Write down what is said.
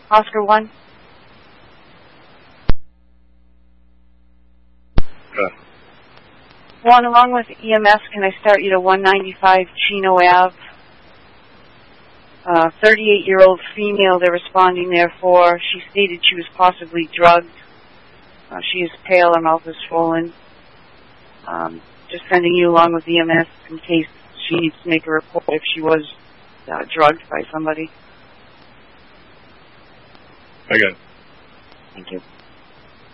Oscar 1. Good. 1, along with EMS, can I start you to 195 Chino Ave? 38-year-old female they're responding there for. She stated she was possibly drugged. She is pale, her mouth is swollen. Just sending you along with EMS in case she needs to make a report if she was drugged by somebody. Very good. Thank you.